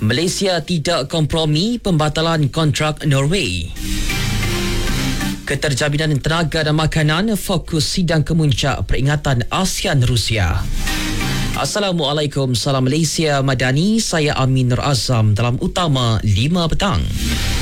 Malaysia tidak kompromi pembatalan kontrak Norway. Keterjaminan tenaga dan makanan fokus sidang kemuncak peringatan ASEAN Rusia. Assalamualaikum, salam Malaysia Madani. Saya Amin Nur Azam dalam Utama 5 petang.